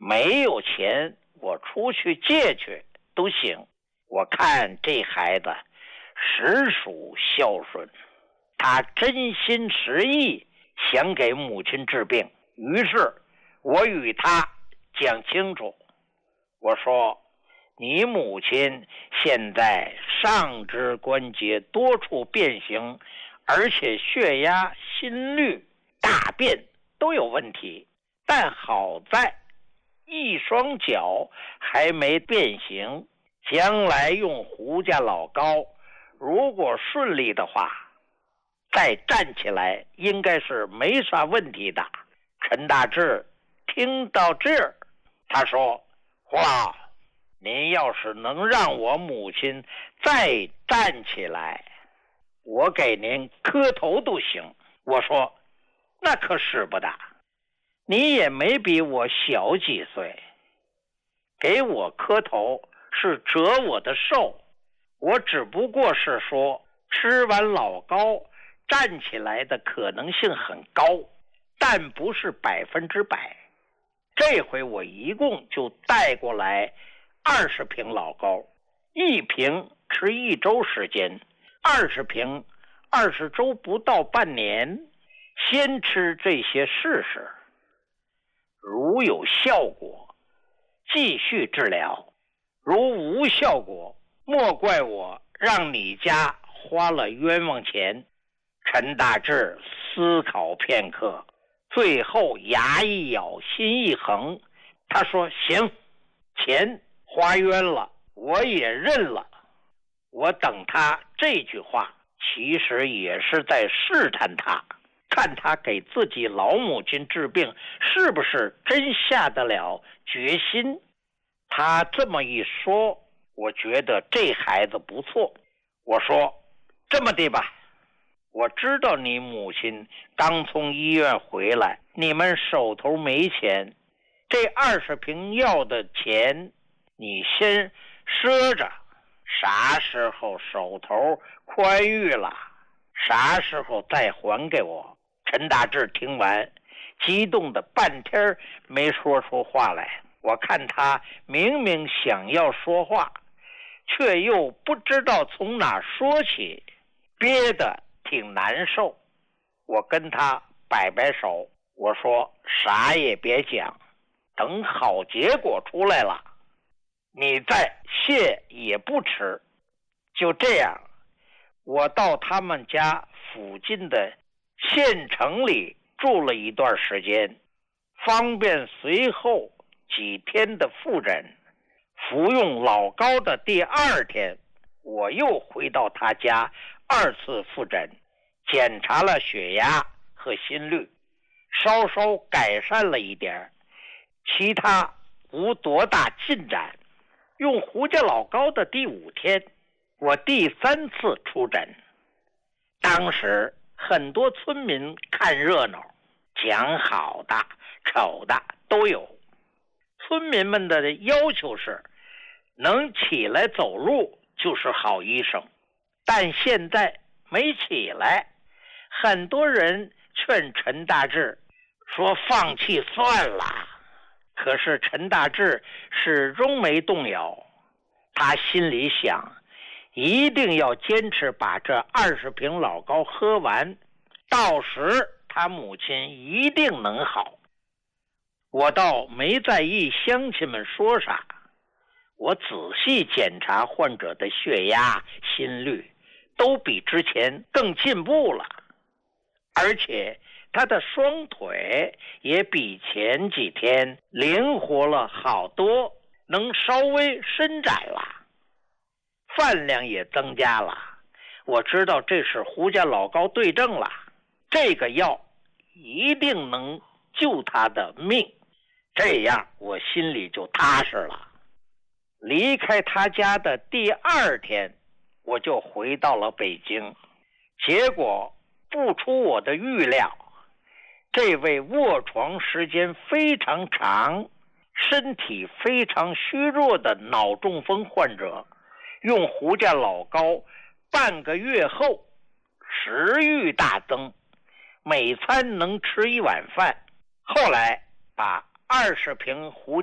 没有钱我出去借去都行。我看这孩子实属孝顺，他真心实意想给母亲治病。于是我与他讲清楚，我说你母亲现在上肢关节多处变形，而且血压、心率、大便都有问题，但好在一双脚还没变形，将来用胡家老膏，如果顺利的话，再站起来应该是没啥问题的。陈大志听到这儿，他说：胡老，您要是能让我母亲再站起来，我给您磕头都行。我说那可使不得，你也没比我小几岁，给我磕头是折我的寿。我只不过是说吃完老膏站起来的可能性很高，但不是100%。这回我一共就带过来20瓶老膏，1瓶吃1周时间，20瓶20周不到半年，先吃这些试试，如有效果继续治疗，如无效果莫怪我让你家花了冤枉钱。陈大志思考片刻，最后牙一咬，心一横，他说行，钱花冤了，我也认了。我等他这句话其实也是在试探他，看他给自己老母亲治病是不是真下得了决心。他这么一说，我觉得这孩子不错。我说这么的吧，我知道你母亲刚从医院回来，你们手头没钱，这20瓶药的钱你先赊着，啥时候手头宽裕了，啥时候再还给我。陈大志听完激动的半天没说出话来，我看他明明想要说话，却又不知道从哪说起，憋得挺难受。我跟他摆摆手，我说啥也别讲，等好结果出来了，你再谢也不迟。就这样，我到他们家附近的县城里住了一段时间，方便随后几天的复诊。服用老膏的第2天，我又回到他家2次复诊，检查了血压和心率，稍稍改善了一点，其他无多大进展。用胡家老膏的第5天，我第3次出诊。当时很多村民看热闹，讲好的丑的都有。村民们的要求是能起来走路就是好医生，但现在没起来，很多人劝陈大志说放弃算了。可是陈大志始终没动摇，他心里想一定要坚持把这20瓶老膏喝完，到时他母亲一定能好。我倒没在意乡亲们说啥，我仔细检查患者的血压、心率，都比之前更进步了，而且他的双腿也比前几天灵活了好多，能稍微伸展了，饭量也增加了。我知道这是胡家老膏对症了，这个药一定能救他的命，这样我心里就踏实了。离开他家的第2天，我就回到了北京。结果不出我的预料，这位卧床时间非常长、身体非常虚弱的脑中风患者，用胡家老膏半个月后，食欲大增，每餐能吃1碗饭。后来把20瓶胡